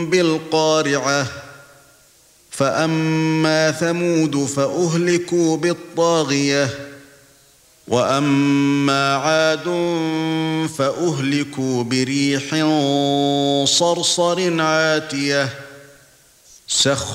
بالقارعة فأما ثمود فأهلكوا بالطاغية وأما عاد فأهلكوا بريح صرصر عاتية